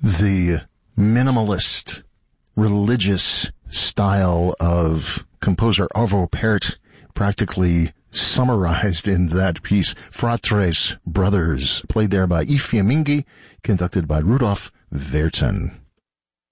the minimalist religious style of composer Arvo Pärt practically summarized in that piece, Fratres, Brothers, played there by I Fiammingi, conducted by Rudolf Verton.